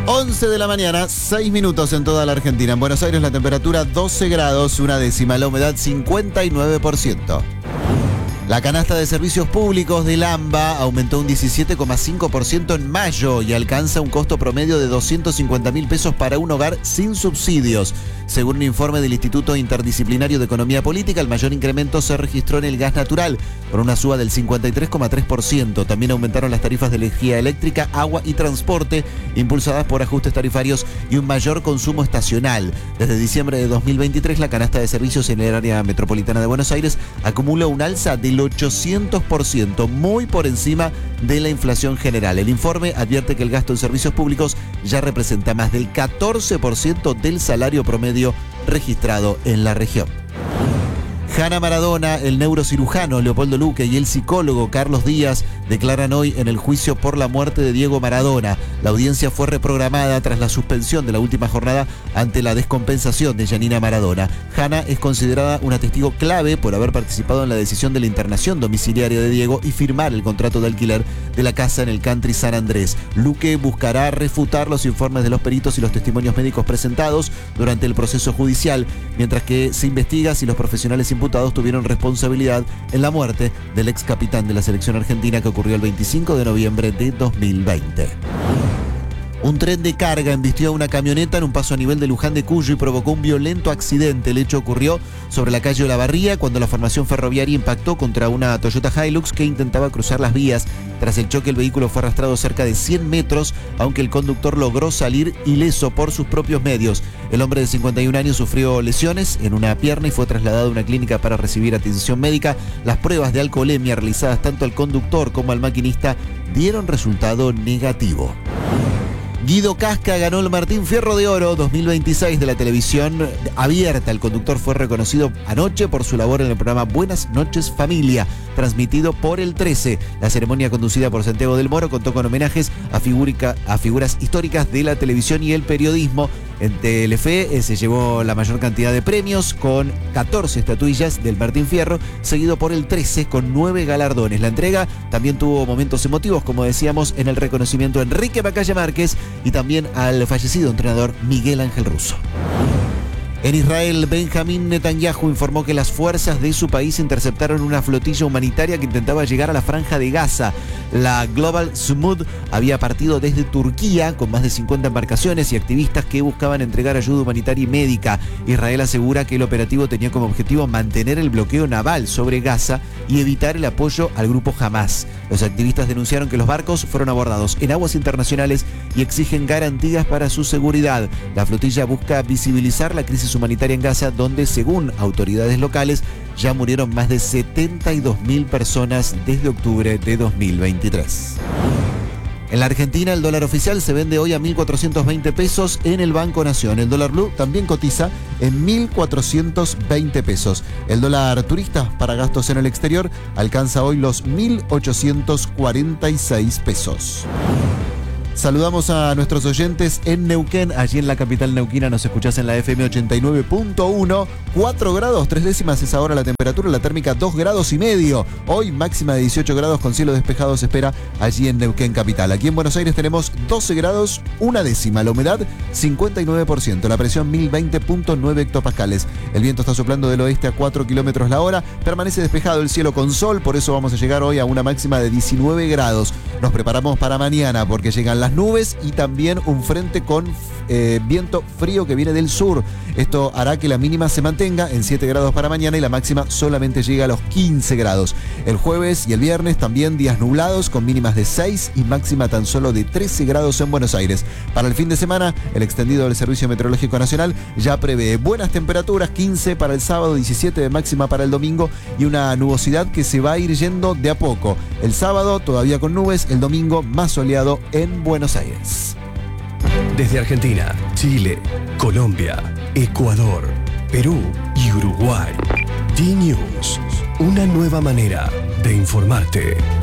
11 de la mañana, 6 minutos en toda la Argentina. En Buenos Aires la temperatura 12 grados, una décima, la humedad 59%. La canasta de servicios públicos del AMBA aumentó un 17,5% en mayo y alcanza un costo promedio de 250.000 pesos para un hogar sin subsidios. Según un informe del Instituto Interdisciplinario de Economía Política, el mayor incremento se registró en el gas natural, con una suba del 53,3%. También aumentaron las tarifas de energía eléctrica, agua y transporte, impulsadas por ajustes tarifarios y un mayor consumo estacional. Desde diciembre de 2023, la canasta de servicios en el área metropolitana de Buenos Aires acumula un alza del 800%, muy por encima de la inflación general. El informe advierte que el gasto en servicios públicos ya representa más del 14% del salario promedio registrado en la región. Hanna Maradona, el neurocirujano Leopoldo Luque y el psicólogo Carlos Díaz declaran hoy en el juicio por la muerte de Diego Maradona. La audiencia fue reprogramada tras la suspensión de la última jornada ante la descompensación de Gianina Maradona. Hanna es considerada una testigo clave por haber participado en la decisión de la internación domiciliaria de Diego y firmar el contrato de alquiler de la casa en el country San Andrés. Luque buscará refutar los informes de los peritos y los testimonios médicos presentados durante el proceso judicial, mientras que se investiga si los profesionales imputados tuvieron responsabilidad en la muerte del ex capitán de la selección argentina que ocurrió el 25 de noviembre de 2020. Un tren de carga embistió a una camioneta en un paso a nivel de Luján de Cuyo y provocó un violento accidente. El hecho ocurrió sobre la calle Olavarría cuando la formación ferroviaria impactó contra una Toyota Hilux que intentaba cruzar las vías. Tras el choque, el vehículo fue arrastrado cerca de 100 metros, aunque el conductor logró salir ileso por sus propios medios. El hombre de 51 años sufrió lesiones en una pierna y fue trasladado a una clínica para recibir atención médica. Las pruebas de alcoholemia realizadas tanto al conductor como al maquinista dieron resultado negativo. Guido Casca ganó el Martín Fierro de Oro 2026 de la televisión abierta. El conductor fue reconocido anoche por su labor en el programa Buenas Noches Familia, transmitido por el 13. La ceremonia, conducida por Santiago del Moro, contó con homenajes a figuras históricas de la televisión y el periodismo. En Telefe se llevó la mayor cantidad de premios con 14 estatuillas del Martín Fierro, seguido por el 13 con 9 galardones. La entrega también tuvo momentos emotivos, como decíamos, en el reconocimiento a Enrique Macaya Márquez y también al fallecido entrenador Miguel Ángel Russo. En Israel, Benjamín Netanyahu informó que las fuerzas de su país interceptaron una flotilla humanitaria que intentaba llegar a la franja de Gaza. La Global Sumud había partido desde Turquía con más de 50 embarcaciones y activistas que buscaban entregar ayuda humanitaria y médica. Israel asegura que el operativo tenía como objetivo mantener el bloqueo naval sobre Gaza y evitar el apoyo al grupo Hamas. Los activistas denunciaron que los barcos fueron abordados en aguas internacionales y exigen garantías para su seguridad. La flotilla busca visibilizar la crisis humanitaria en Gaza, donde, según autoridades locales, ya murieron más de 72.000 personas desde octubre de 2023. En la Argentina, el dólar oficial se vende hoy a 1.420 pesos en el Banco Nación. El dólar blue también cotiza en 1.420 pesos. El dólar turista para gastos en el exterior alcanza hoy los 1.846 pesos. Saludamos a nuestros oyentes en Neuquén. Allí en la capital neuquina nos escuchás en la FM 89.1. 4 grados 3 décimas es ahora la temperatura, la térmica 2 grados y medio. Hoy máxima de 18 grados con cielo despejado se espera allí en Neuquén capital. Aquí en Buenos Aires tenemos 12 grados, una décima. La humedad 59%, la presión 1020.9 hectopascales. El viento está soplando del oeste a 4 kilómetros la hora. Permanece despejado el cielo con sol, por eso vamos a llegar hoy a una máxima de 19 grados. Nos preparamos para mañana porque llegan las nubes y también un frente con viento frío que viene del sur. Esto hará que la mínima se mantenga en 7 grados para mañana y la máxima solamente llega a los 15 grados. El jueves y el viernes también días nublados con mínimas de 6 y máxima tan solo de 13 grados en Buenos Aires. Para el fin de semana, el extendido del Servicio Meteorológico Nacional ya prevé buenas temperaturas, 15 para el sábado, 17 de máxima para el domingo y una nubosidad que se va a ir yendo de a poco. El sábado todavía con nubes, el domingo más soleado en Buenos Aires. Desde Argentina, Chile, Colombia, Ecuador, Perú y Uruguay. D-News, una nueva manera de informarte.